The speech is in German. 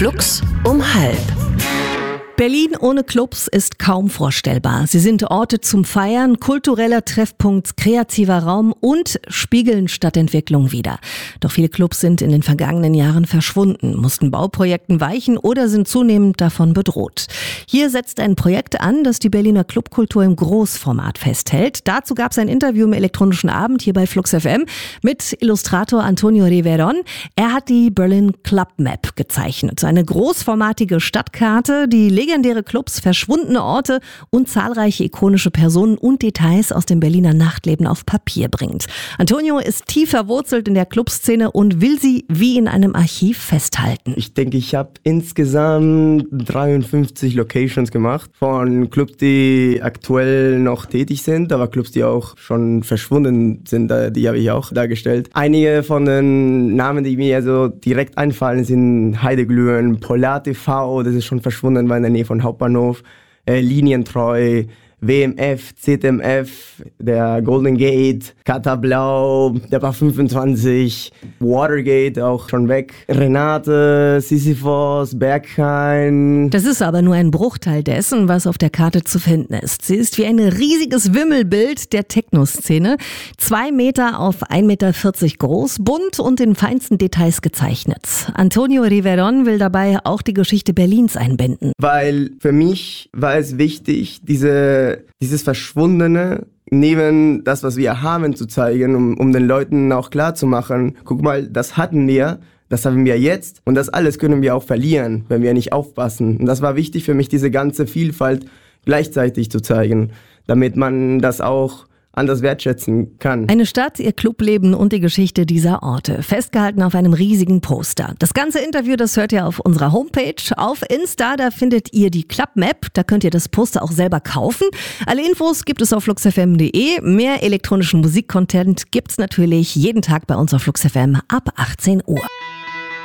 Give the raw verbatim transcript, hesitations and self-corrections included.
Flux um halb. Berlin ohne Clubs ist kaum vorstellbar. Sie sind Orte zum Feiern, kultureller Treffpunkt, kreativer Raum und spiegeln Stadtentwicklung wider. Doch viele Clubs sind in den vergangenen Jahren verschwunden, mussten Bauprojekten weichen oder sind zunehmend davon bedroht. Hier setzt ein Projekt an, das die Berliner Clubkultur im Großformat festhält. Dazu gab es ein Interview im elektronischen Abend hier bei Flux F M mit Illustrator Antonio Riveron. Er hat die Berlin Club Map gezeichnet. Eine großformatige Stadtkarte, die legendäre Clubs, verschwundene Orte und zahlreiche ikonische Personen und Details aus dem Berliner Nachtleben auf Papier bringt. Antonio ist tief verwurzelt in der Clubszene und will sie wie in einem Archiv festhalten. Ich denke, ich habe insgesamt dreiundfünfzig Locations gemacht. Von Clubs, die aktuell noch tätig sind, aber Clubs, die auch schon verschwunden sind, die habe ich auch dargestellt. Einige von den Namen, die mir so direkt einfallen, sind Heideglühen, Polar T V, das ist schon verschwunden, war in der Nähe von Hauptbahnhof, äh, Linientreu, W M F, Z M F, der Golden Gate, Kata Blau, der Bar fünfundzwanzig, Watergate auch schon weg, Renate, Sisyphos, Berghain. Das ist aber nur ein Bruchteil dessen, was auf der Karte zu finden ist. Sie ist wie ein riesiges Wimmelbild der Techno-Szene. Zwei Meter auf ein Meter vierzig groß, bunt und in feinsten Details gezeichnet. Antonio Riveron will dabei auch die Geschichte Berlins einbinden. Weil für mich war es wichtig, diese dieses Verschwundene neben das, was wir haben, zu zeigen, um, um den Leuten auch klar zu machen, guck mal, das hatten wir, das haben wir jetzt und das alles können wir auch verlieren, wenn wir nicht aufpassen. Und das war wichtig für mich, diese ganze Vielfalt gleichzeitig zu zeigen, damit man das auch anders wertschätzen kann. Eine Stadt, ihr Clubleben und die Geschichte dieser Orte. Festgehalten auf einem riesigen Poster. Das ganze Interview, das hört ihr auf unserer Homepage. Auf Insta, da findet ihr die Club Map. Da könnt ihr das Poster auch selber kaufen. Alle Infos gibt es auf flux f m punkt de. Mehr elektronischen Musikcontent gibt's natürlich jeden Tag bei uns auf Flux F M ab achtzehn Uhr.